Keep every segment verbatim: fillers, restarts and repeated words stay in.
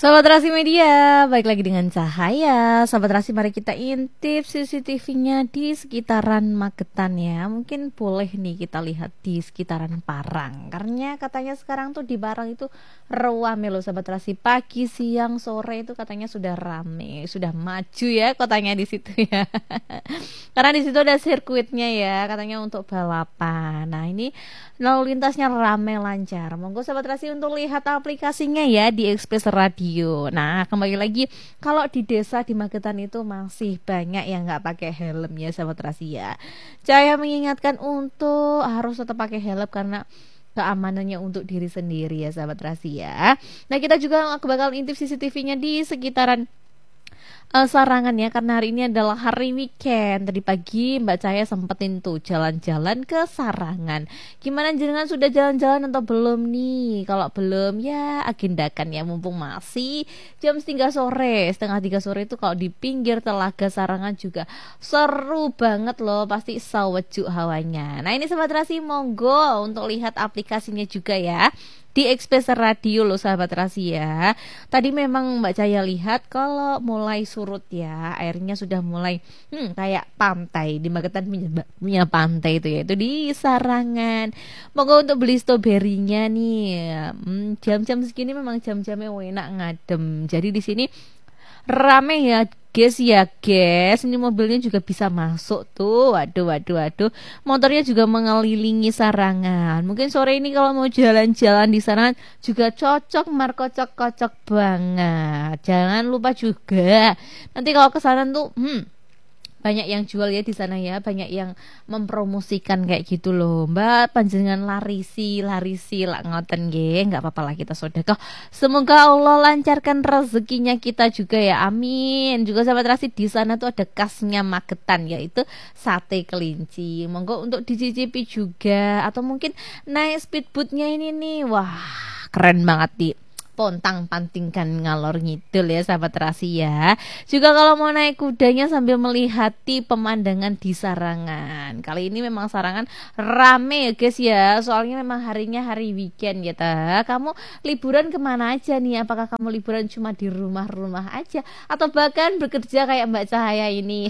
Sobat Rasi Media, balik lagi dengan Cahaya. Sobat Rasi, mari kita intip C C T V-nya di sekitaran Magetan ya. Mungkin boleh nih kita lihat di sekitaran Parang, karena katanya sekarang tuh di Parang itu rame loh Sobat Rasi. Pagi, siang, sore itu katanya sudah rame, sudah maju ya kotanya di situ ya. Karena di situ ada sirkuitnya ya, katanya untuk balapan. Nah ini lalu lintasnya rame lancar. Monggo Sobat Rasi untuk lihat aplikasinya ya di Express Radio. Nah kembali lagi, kalau di desa di Magetan itu masih banyak yang nggak pakai helm ya Sobat Rasi ya. Saya mengingatkan untuk harus tetap pakai helm karena keamanannya untuk diri sendiri ya Sahabat Rasi ya. Nah kita juga bakal intip C C T V-nya di sekitaran Uh, Sarangan ya, karena hari ini adalah hari weekend. Tadi pagi Mbak Cahaya sempetin tuh jalan-jalan ke Sarangan. Gimana jenengan, sudah jalan-jalan atau belum nih? Kalau belum ya agendakan ya, mumpung masih jam setengah sore setengah tiga sore itu kalau di pinggir telaga Sarangan juga seru banget loh, pasti sawejuk hawanya. Nah ini Sahabat Rasi, monggo untuk lihat aplikasinya juga ya di Express Radio loh Sahabat Rasi ya. Tadi memang Mbak Cahaya lihat kalau mulai surut ya, airnya sudah mulai hmm, kayak pantai. Di Magetan punya, punya pantai itu ya, itu di Sarangan. Monggo untuk beli stroberinya nih. Hmm, jam-jam segini memang jam-jamnya enak ngadem. Jadi di sini rame ya guys ya guys. Ini mobilnya juga bisa masuk tuh. Waduh waduh waduh. Motornya juga mengelilingi Sarangan. Mungkin sore ini kalau mau jalan-jalan di sana juga cocok, markocok kocok banget. Jangan lupa juga nanti kalau ke sana tuh hmm banyak yang jual ya di sana ya, banyak yang mempromosikan kayak gitu loh. Mbak panjenengan larisi larisi lah ngoten nggih, nggak apa-apa lah kita sedekah. Semoga Allah lancarkan rezekinya kita juga ya, amin. Juga Sahabat Rasi, di sana tuh ada khasnya Magetan yaitu sate kelinci. Monggo untuk dicicipi juga, atau mungkin naik speedboatnya ini nih, wah keren banget di pontang pantingkan ngalor ngidul ya Sahabat Rasi ya. Juga kalau mau naik kudanya sambil melihati pemandangan di Sarangan. Kali ini memang Sarangan rame ya guys ya, soalnya memang harinya hari weekend ya ta. Kamu liburan kemana aja nih? Apakah kamu liburan cuma di rumah-rumah aja, atau bahkan bekerja kayak Mbak Cahaya ini?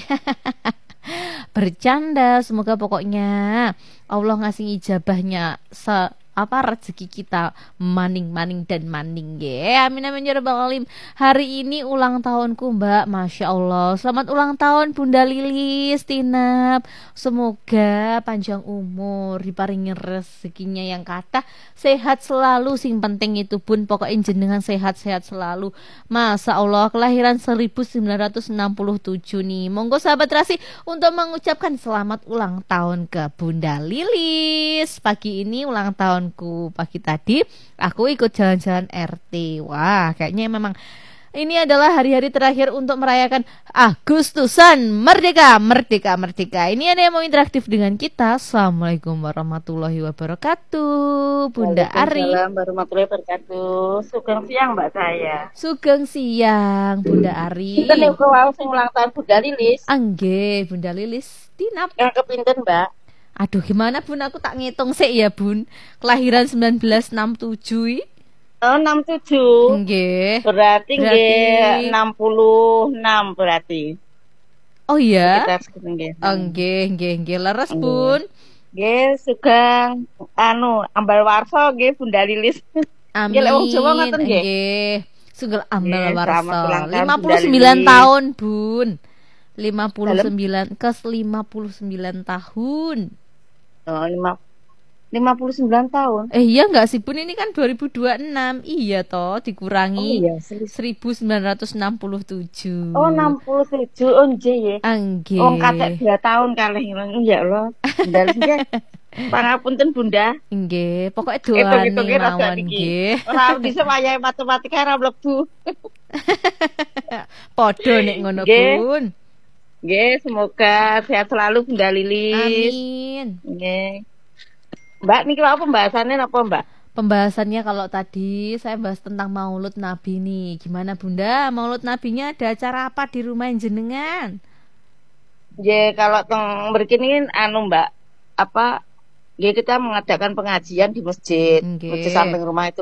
Bercanda, semoga pokoknya Allah ngasih ijabahnya se apa rezeki kita maning-maning dan maning ya. Amin amin ya rabbal alamin. Hari ini ulang tahunku Mbak, Masya Allah. Selamat ulang tahun Bunda Lilis Tinap. Semoga panjang umur, diparingi rezekinya yang kata, sehat selalu, sing penting itu pun pokoknya jenengan sehat-sehat selalu. Masya Allah, kelahiran seribu sembilan ratus enam puluh tujuh nih. Monggo Sahabat Rasi untuk mengucapkan selamat ulang tahun ke Bunda Lilis. Pagi ini ulang tahun pagi tadi aku ikut jalan-jalan R T. Wah kayaknya memang ini adalah hari-hari terakhir untuk merayakan Agustusan Merdeka, Merdeka, Merdeka. Ini ada yang mau interaktif dengan kita. Assalamualaikum warahmatullahi wabarakatuh, Bunda Ari. Waalaikumsalam warahmatullahi wabarakatuh. Sugeng siang Mbak saya. Sugeng siang Bunda Ari. Kita nih kalau sing ulang tahun Bunda Lilis. Angge Bunda Lilis Tinap. Yang kepinten Mbak. Aduh gimana Bun, aku tak ngitung sih ya Bun. Kelahiran sembilan belas enam puluh tujuh. Oh enam puluh tujuh. Nggih. Berarti Berarti nggih enam puluh enam berarti. Oh iya. Nggih. Oh nggih nggih nggih leres Bun. Nggih sugeng anu ambal warsa nggih Bunda Lilis. Amin. Nggih lek wong Jawa ngoten nggih. Nggih. Sugeng ambal warsa. lima lima puluh sembilan tahun Bun. lima puluh sembilan ke lima puluh sembilan tahun. Oh, lima puluh sembilan tahun. Eh iya enggak sih Bun, ini kan dua ribu dua puluh enam. Iya toh, dikurangi oh, iya, seribu sembilan ratus enam puluh tujuh. Oh enam puluh tujuh. Oh nggih ya. Nggih. Oh katek dua tahun kalih ya Allah. Ndal nggih. Pangapunten Bunda. Nggih, pokoke doane mawon nggih. Ora bisa wayahe matematika ora mlebu. Padha nek ngono Bun. Nggih, semoga sehat selalu Bunda Lilis. Amin. Nggih. Mbak niki apa pembahasannya apa, Mbak? Pembahasannya kalau tadi saya bahas tentang Maulud Nabi nih. Gimana Bunda? Maulud Nabinya ada acara apa di rumah jenengan? Ya, kalau teng mriki ini anu, Mbak. Apa? Ya kita mengadakan pengajian di masjid. Nggih. Masjid samping rumah itu loh, Mbak.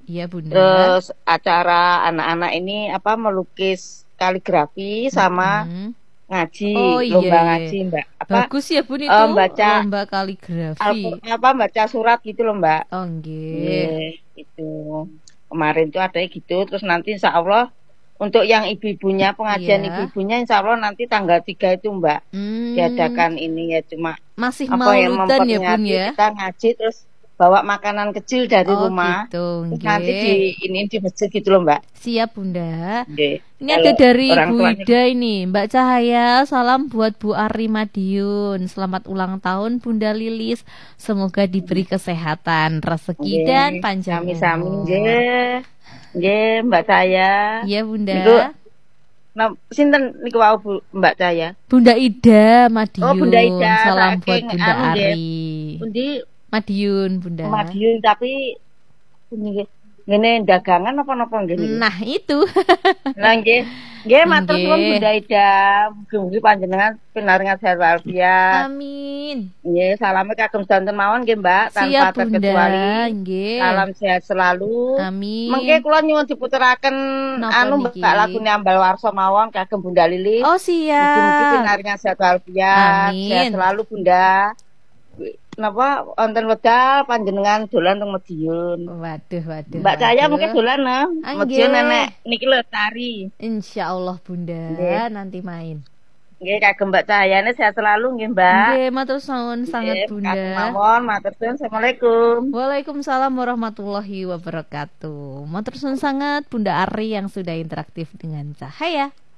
Iya Bunda. Terus acara anak-anak ini apa melukis kaligrafi sama Mm-mm. ngaji, Oh iya lomba iya. ngaji Mbak. Apa Bagus ya Bun itu eh, baca lomba kaligrafi. Alqur- apa baca surat gitu loh Mbak. Oh nggih. Iya, itu. Kemarin tuh ada gitu, terus nanti insya Allah untuk yang ibu-ibunya, pengajian Iya. ibu-ibunya insya Allah nanti tanggal tiga itu Mbak. Hmm, Diadakan ini ya cuma masih apa yang mauludan ya Bun memperingati ya? kita ngaji terus bawa makanan kecil dari Oh rumah. gitu, Terus nanti nggih. di ini di masjid gitu loh Mbak. Siap Bunda. Nggih. Ini ada Kalau dari orang Bu tuanya Ida ini, Mbak Cahaya, salam buat Bu Ari Madiun. Selamat ulang tahun Bunda Lilis. Semoga diberi kesehatan, rezeki nggih, dan panjang sami-sami umur. nggih. Nggih, Mbak saya. Iya Bunda. Niku nah, sinten niku wau Bu Mbak saya. Bunda Ida Madiun. Oh, Bunda Ida, Salam buat saking Bunda anu nggih. Ari. Pundi Madiun Bunda. Madiun tapi nggih ngene dagangan apa napa nggih niku. Nah itu. Lah nggih. Nggih matur Nggih. suwun Bunda Ida. Mugi-mugi panjenengan pinaringan sehat walafiat. Amin. Nggih, salame kagem sedanten mawon nggih Mbak, tanpa Siap Bunda. terkecuali. Nggih. Salam sehat selalu. Amin. Mengke kula nyuwun diputeraken Napa anu niki? Mbak lagune ambal warsa mawon kagem Bunda Lilis. Oh Mugi-mugi siap. pinaringan sehat walafiat. Amin. Sehat selalu Bunda. Napa wonten wedal panjenengan dolan teng Madiun. Waduh, waduh. Mbak saya waduh. mungkin dolan nah. Ah, Madiun nggih. nenek niki lho tari. Insya Allah Bunda Nggih. nanti main. Nggih kagem Mbak Cahyane sehat selalu nggih Mbak. Nggih, matur suwun sangat Nggih, Bunda. kagem mawon matur suwun. Assalamualaikum. Waalaikumsalam warahmatullahi wabarakatuh. Matur suwun sangat Bunda Ari yang sudah interaktif dengan Cahaya.